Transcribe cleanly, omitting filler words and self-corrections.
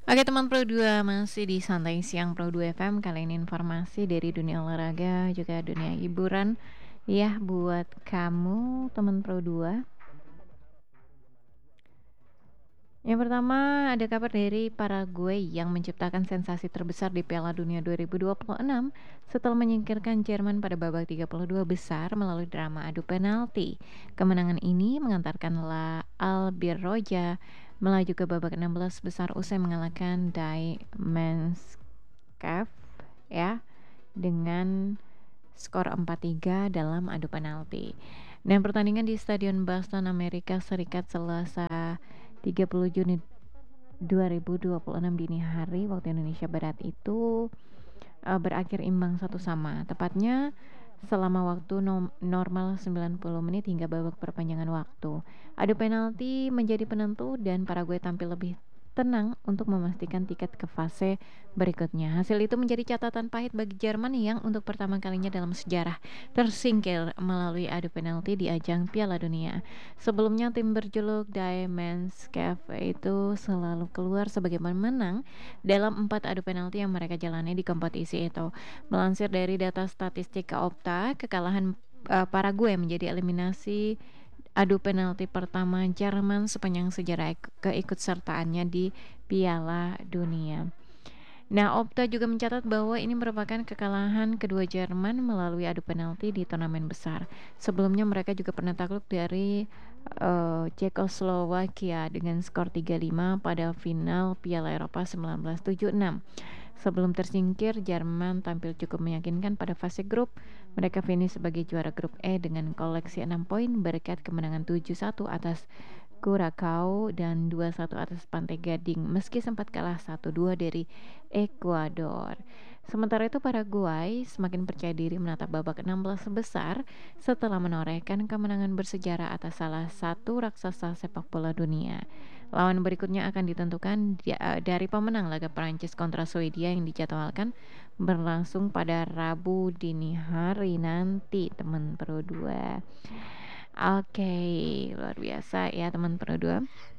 Oke teman Pro 2, masih di Santai Siang Pro 2 FM. Kali ini informasi dari dunia olahraga juga dunia hiburan ya buat kamu teman Pro 2. Yang pertama ada kabar dari Paraguay yang menciptakan sensasi terbesar di Piala Dunia 2026 setelah menyingkirkan Jerman pada babak 32 besar melalui drama adu penalti. Kemenangan ini mengantarkan La Albirroja melaju ke babak 16 besar usai mengalahkan Diamondcaf ya dengan skor 4-3 dalam adu penalti. Dan pertandingan di Stadion Boston, Amerika Serikat Selasa 30 Juni 2026 dini hari waktu Indonesia Barat itu berakhir imbang 1-1. Tepatnya selama waktu normal 90 menit hingga babak perpanjangan waktu. Adu penalti menjadi penentu dan Paraguay tampil lebih tenang untuk memastikan tiket ke fase berikutnya. Hasil itu menjadi catatan pahit bagi Jerman yang untuk pertama kalinya dalam sejarah tersingkir melalui adu penalti di ajang Piala Dunia. Sebelumnya tim berjuluk Diamondcaf itu selalu keluar sebagai pemenang dalam 4 adu penalti yang mereka jalani di kompetisi itu. Melansir dari data statistik Opta, kekalahan Paraguay menjadi eliminasi adu penalti pertama Jerman sepanjang sejarah keikutsertaannya di Piala Dunia. Nah, Opta juga mencatat bahwa ini merupakan kekalahan kedua Jerman melalui adu penalti di turnamen besar. Sebelumnya mereka juga pernah takluk dari Cekoslowakia dengan skor 3-5 pada final Piala Eropa 1976. Sebelum tersingkir, Jerman tampil cukup meyakinkan pada fase grup. Mereka finish sebagai juara grup E dengan koleksi 6 poin berkat kemenangan 7-1 atas Curacao dan 2-1 atas Pantai Gading meski sempat kalah 1-2 dari Ekuador. Sementara itu Paraguay semakin percaya diri menatap babak 16 besar setelah menorehkan kemenangan bersejarah atas salah satu raksasa sepak bola dunia. Lawan berikutnya akan ditentukan dari pemenang laga Prancis kontra Swedia yang dijadwalkan berlangsung pada Rabu dini hari nanti, teman Pro 2. Oke, luar biasa ya teman Pro 2.